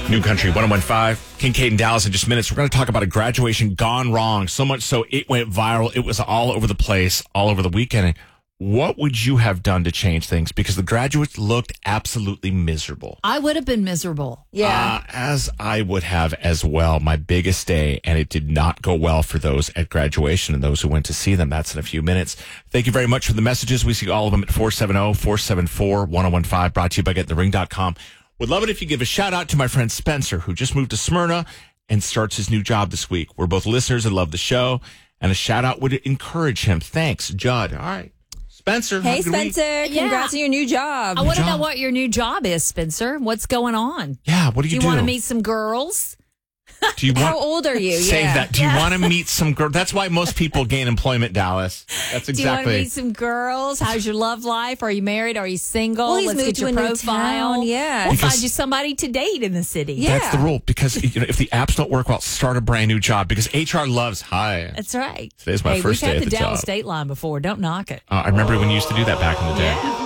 New Country 101.5, Kincaid and Dallas in just minutes. We're going to talk about a graduation gone wrong. So much so it went viral. It was all over the place, all over the weekend. What would you have done to change things? Because the graduates looked absolutely miserable. I would have been miserable. Yeah. As I would have as well. My biggest day, and it did not go well for those at graduation and those who went to see them. That's in a few minutes. Thank you very much for the messages. We see all of them at 470-474-1015, brought to you by GetTheRing.com. Would love it if you give a shout out to my friend Spencer, who just moved to Smyrna and starts his new job this week. We're both listeners and love the show, and a shout out would encourage him. Thanks, Judd. All right. Spencer. Hey, Spencer. Congrats on your new job. I want to know what your new job is, Spencer. What's going on? Yeah, what do you do? Do you want to meet some girls? Do you want, How old are you? Save that. Do you want to meet some girls? That's why most people gain employment, Dallas. That's exactly. Do you want to meet some girls? How's your love life? Are you married? Are you single? Well, he's Let's moved get to your a new profile. town, yeah. We'll Because- find you somebody to date in the city. Yeah. That's the rule, because if the apps don't work well, start a brand new job, because HR loves hi. That's right. Today's my first we've day had at the Dallas job. State Line before. Don't knock it. I remember when you used to do that back in the day. Yeah.